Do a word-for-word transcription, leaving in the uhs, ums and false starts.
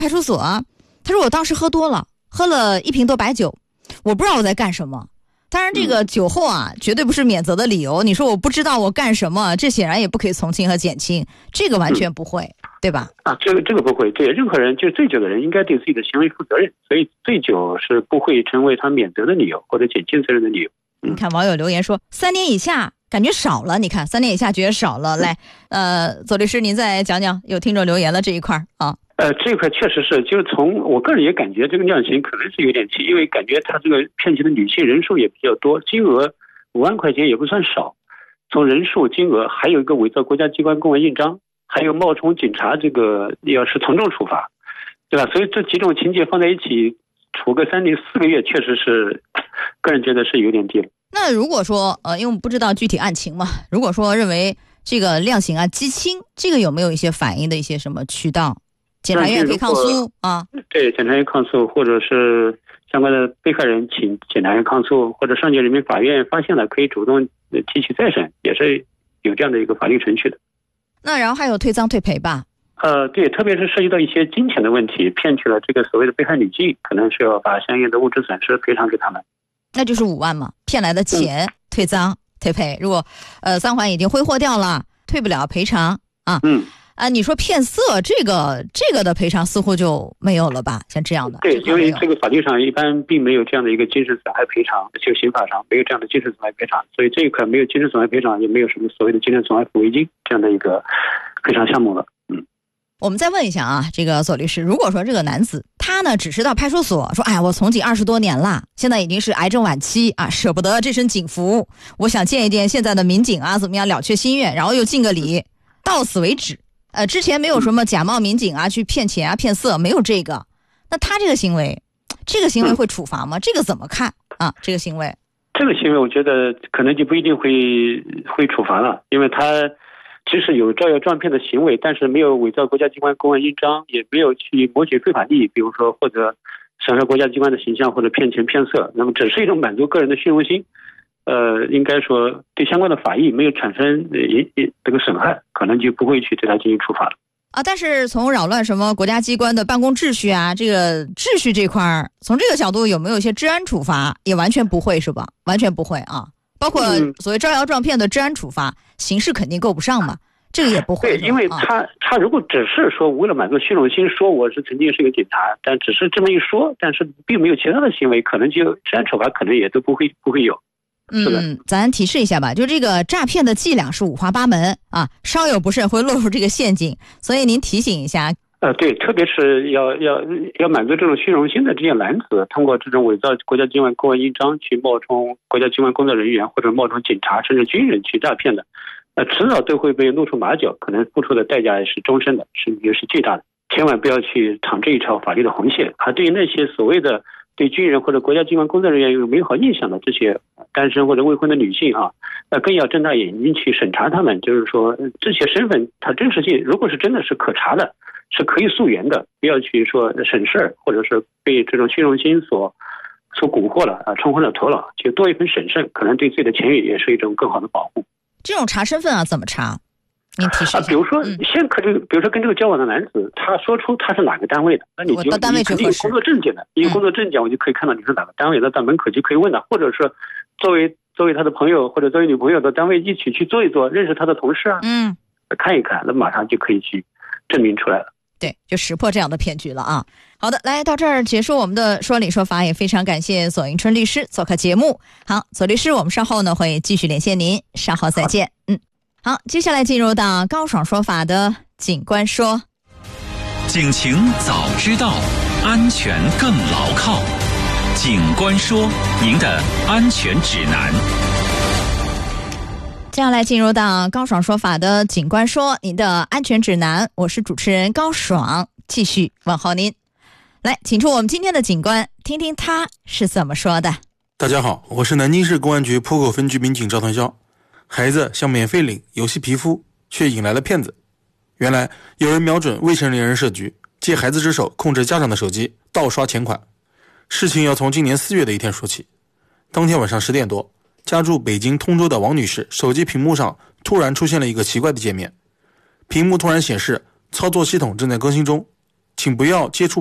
派出所啊，他说我当时喝多了，喝了一瓶多白酒，我不知道我在干什么。当然这个酒后啊、嗯、绝对不是免责的理由，你说我不知道我干什么，这显然也不可以从轻和减轻，这个完全不会、嗯、对吧？ 啊，这个这个不会，对，任何人就是醉酒的人应该对自己的行为负责任，所以醉酒是不会成为他免责的理由或者减轻责任的理由。 你看网友留言说三年以下感觉少了，你看三年以下觉得少了。来，呃，左律师您再讲讲，有听众留言了这一块啊。 呃，这一块确实是，就是从我个人也感觉这个量刑可能是有点轻，因为感觉他这个骗取的女性人数也比较多，金额五万块钱也不算少。从人数、金额，还有一个伪造国家机关公安印章，还有冒充警察，这个要是从重处罚，对吧？所以这几种情节放在一起，处个三年四个月，确实是个人觉得是有点低了。 那如果说呃，因为我们不知道具体案情嘛，如果说认为这个量刑啊畸轻，这个有没有一些反映的一些什么渠道？检察院可以抗诉啊？ 对，检察院抗诉，或者是相关的被害人请检察院抗诉，或者上级人民法院发现了可以主动提起再审，也是有这样的一个法律程序的。 那然后还有退赃退赔吧？ 呃，对，特别是涉及到一些金钱的问题，骗取了这个所谓的被害女性，可能是要把相应的物质损失赔偿给他们。 那就是五万嘛，骗来的钱、嗯、退赃退赔，如果呃三环已经挥霍掉了，退不了赔偿啊。 嗯。 啊，你说骗色这个这个的赔偿似乎就没有了吧？像这样的， 对，因为这个法律上一般并没有这样的一个精神损害赔偿，就刑法上没有这样的精神损害赔偿，所以这一块没有精神损害赔偿，也没有什么所谓的精神损害抚慰金这样的一个赔偿项目了。嗯， 我们再问一下啊，这个左律师，如果说这个男子他呢只是到派出所说，哎，我从警二十多年了，现在已经是癌症晚期啊，舍不得这身警服，我想见一见现在的民警啊，怎么样了却心愿，然后又敬个礼，到此为止。呃，之前没有什么假冒民警啊，去骗钱啊、骗色，没有这个。那他这个行为，这个行为会处罚吗？这个怎么看啊？这个行为， 这个行为，我觉得可能就不一定会会处罚了，因为他即使有招摇撞骗的行为，但是没有伪造国家机关公安印章，也没有去谋取非法利益，比如说或者损害国家机关的形象，或者骗钱骗色，那么只是一种满足个人的虚荣心。呃，应该说对相关的法益没有产生呃这个损害，可能就不会去对他进行处罚了啊。但是从扰乱什么国家机关的办公秩序啊，这个秩序这块儿，从这个角度有没有一些治安处罚？也完全不会是吧？完全不会啊。包括所谓招摇撞骗的治安处罚，刑事肯定够不上嘛，这个也不会。 对，因为他、啊、他如果只是说为了满足虚荣心，说我是曾经是个警察，但只是这么一说，但是并没有其他的行为，可能就治安处罚可能也都不会不会有。 嗯，咱提示一下吧，就这个诈骗的伎俩是五花八门啊，稍有不慎会落入这个陷阱，所以您提醒一下。 呃，对，特别是要要要满足这种虚荣心的这些男子，通过这种伪造国家机关公安印章去冒充国家机关工作人员或者冒充警察甚至军人去诈骗的，呃，迟早都会被露出马脚，可能付出的代价也是终身的，是也是巨大的。千万不要去淌这一条法律的红线。还对于那些所谓的对军人或者国家机关工作人员有美好印象的这些单身或者未婚的女性啊，那更要睁大眼睛去审查他们，就是说这些身份它真实性如果是真的是可查的，是可以溯源的，不要去说省事儿，或者是被这种虚荣心所所蛊惑了啊，冲昏了头脑，就多一份审慎，可能对自己的前途也是一种更好的保护。 这种查身份啊，怎么查？您提示一下。 啊，比如说，先可这个，比如说跟这个交往的男子，他说出他是哪个单位的，那你就到单位去核实。 你工作证件的，你工作证件我就可以看到你是哪个单位，那到门口就可以问了，或者是作为作为他的朋友或者作为女朋友的单位一起去坐一坐，认识他的同事啊， 嗯， 看一看，那马上就可以去证明出来了。 对，就识破这样的骗局了啊。好的，来到这儿结束我们的说理说法，也非常感谢左迎春律师做客节目。好，左律师，我们稍后呢会继续连线您，稍后再见。嗯，好，接下来进入到高爽说法的警官说。 警情早知道，安全更牢靠。警官说，您的安全指南。 接下来进入到高爽说法的警官说，您的安全指南，我是主持人高爽，继续问候您。来，请出我们今天的警官，听听他是怎么说的。 大家好，我是南京市公安局浦口分局民警赵团霄。孩子想免费领游戏皮肤，却引来了骗子。原来有人瞄准未成年人设局，借孩子之手控制家长的手机盗刷钱款。事情要从今年四月的一天说起。当天晚上十点多，家住北京通州的王女士手机屏幕上突然出现了一个奇怪的界面，屏幕突然显示操作系统正在更新中， 请不要接触